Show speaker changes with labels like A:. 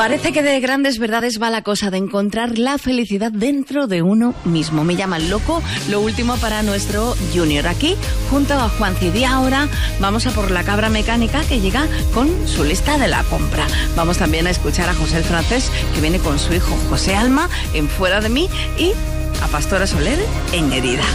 A: Parece que de grandes verdades va la cosa, de encontrar la felicidad dentro de uno mismo. Me llaman loco. Lo último para nuestro Junior. Aquí, junto a Juan Cidi, ahora vamos a por la cabra mecánica que llega con su lista de la compra. Vamos también a escuchar a José el Francés, que viene con su hijo José Alma en Fuera de mí, y a Pastora Soler en Herida.